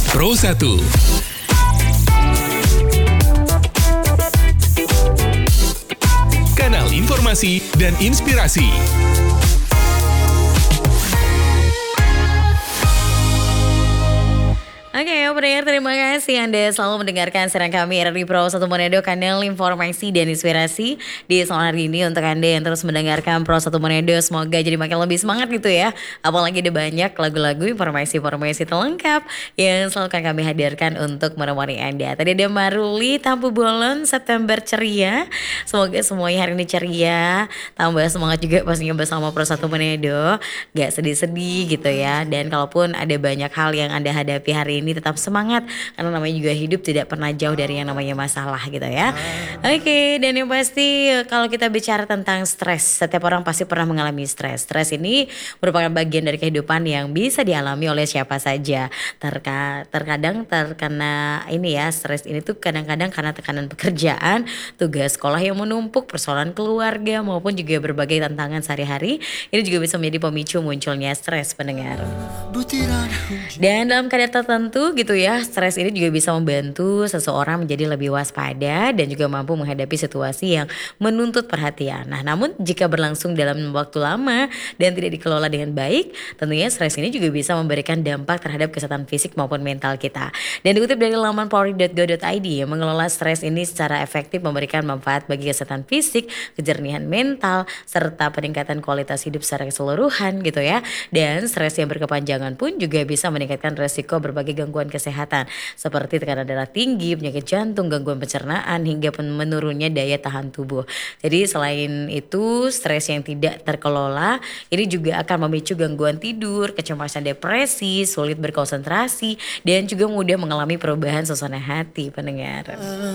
Pro 1. Kanal informasi dan inspirasi. Oke, pendengar, terima kasih Anda selalu mendengarkan siaran kami RRI Pro 1 Manado, kanal informasi dan inspirasi. Di sore hari ini untuk Anda yang terus mendengarkan Pro 1 Manado, semoga jadi makin lebih semangat gitu ya. Apalagi ada banyak lagu-lagu, informasi-informasi terlengkap yang selalu akan kami hadirkan untuk menemani Anda. Tadi ada Maruli, Tampu Bolon, September Ceria. Semoga semuanya hari ini ceria, tambah semangat juga pastinya bersama Pro 1 Manado. Gak sedih-sedih gitu ya. Dan kalaupun ada banyak hal yang Anda hadapi hari ini, tetap semangat karena namanya juga hidup tidak pernah jauh dari yang namanya masalah gitu ya. Oke, dan yang pasti kalau kita bicara tentang stres, setiap orang pasti pernah mengalami stres. Stres ini merupakan bagian dari kehidupan yang bisa dialami oleh siapa saja. Terkadang terkena ini ya, stres ini tuh kadang-kadang karena tekanan pekerjaan, tugas sekolah yang menumpuk, persoalan keluarga maupun juga berbagai tantangan sehari-hari. Ini juga bisa menjadi pemicu munculnya stres, pendengar. Dan dalam kadar tertentu gitu ya, stres ini juga bisa membantu seseorang menjadi lebih waspada dan juga mampu menghadapi situasi yang menuntut perhatian. Nah, namun jika berlangsung dalam waktu lama dan tidak dikelola dengan baik, tentunya stres ini juga bisa memberikan dampak terhadap kesehatan fisik maupun mental kita. Dan dikutip dari laman polri.go.id, mengelola stres ini secara efektif memberikan manfaat bagi kesehatan fisik, kejernihan mental, serta peningkatan kualitas hidup secara keseluruhan gitu ya. Dan stres yang berkepanjangan pun juga bisa meningkatkan resiko berbagai gangguan kesehatan seperti tekanan darah tinggi, penyakit jantung, gangguan pencernaan, hingga menurunnya daya tahan tubuh. Jadi selain itu, stres yang tidak terkelola ini juga akan memicu gangguan tidur, kecemasan, depresi, sulit berkonsentrasi, dan juga mudah mengalami perubahan suasana hati, pendengar.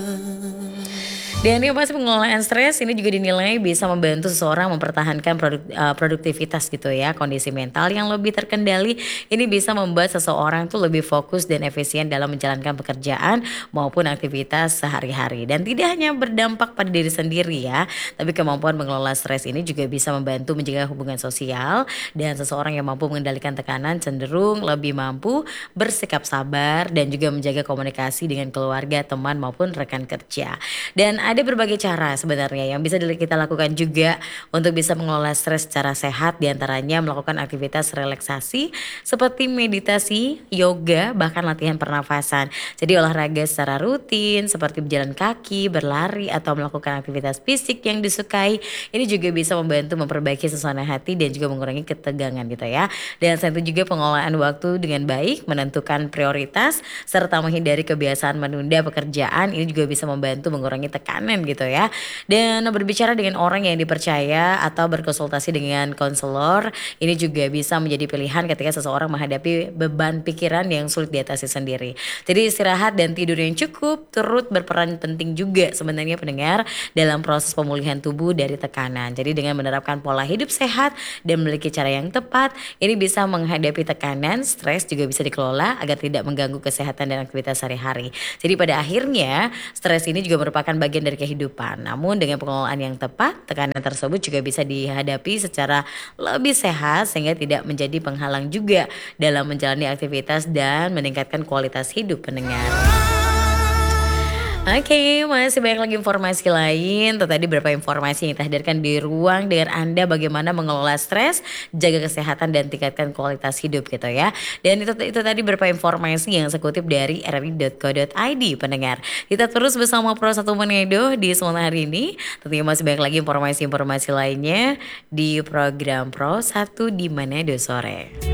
Dan yang pasti pengelolaan stres ini juga dinilai bisa membantu seseorang mempertahankan produktivitas gitu ya. Kondisi mental yang lebih terkendali ini bisa membuat seseorang tuh lebih fokus dan efisien dalam menjalankan pekerjaan maupun aktivitas sehari-hari. Dan tidak hanya berdampak pada diri sendiri ya, tapi kemampuan mengelola stres ini juga bisa membantu menjaga hubungan sosial, dan seseorang yang mampu mengendalikan tekanan cenderung lebih mampu bersikap sabar dan juga menjaga komunikasi dengan keluarga, teman maupun rekan kerja. Dan ada berbagai cara sebenarnya yang bisa kita lakukan juga untuk bisa mengelola stres secara sehat, diantaranya melakukan aktivitas relaksasi seperti meditasi, yoga, bahkan latihan pernafasan. Jadi olahraga secara rutin seperti berjalan kaki, berlari, atau melakukan aktivitas fisik yang disukai ini juga bisa membantu memperbaiki suasana hati dan juga mengurangi ketegangan gitu ya. Dan selain itu juga pengelolaan waktu dengan baik, menentukan prioritas, serta menghindari kebiasaan menunda pekerjaan ini juga bisa membantu mengurangi tekanan gitu ya. Dan berbicara dengan orang yang dipercaya atau berkonsultasi dengan konselor ini juga bisa menjadi pilihan ketika seseorang menghadapi beban pikiran yang sulit diatasi sendiri. Jadi istirahat dan tidur yang cukup turut berperan penting juga sebenarnya, pendengar, dalam proses pemulihan tubuh dari tekanan. Jadi dengan menerapkan pola hidup sehat dan memiliki cara yang tepat, ini bisa menghadapi tekanan, stres juga bisa dikelola agar tidak mengganggu kesehatan dan aktivitas sehari-hari. Jadi pada akhirnya stres ini juga merupakan bagian dari kehidupan. Namun dengan pengelolaan yang tepat, tekanan tersebut juga bisa dihadapi secara lebih sehat sehingga tidak menjadi penghalang juga dalam menjalani aktivitas dan meningkatkan kualitas hidup, pendengar. Oke, masih banyak lagi informasi lain. Itu tadi beberapa informasi yang kita hadirkan di ruang dengan Anda bagaimana mengelola stres, jaga kesehatan dan tingkatkan kualitas hidup gitu ya. Dan itu tadi beberapa informasi yang saya kutip dari rri.co.id, pendengar. Kita terus bersama Pro 1 Manado di semalam hari ini. Tentunya masih banyak lagi informasi-informasi lainnya di program Pro 1 di Manado sore.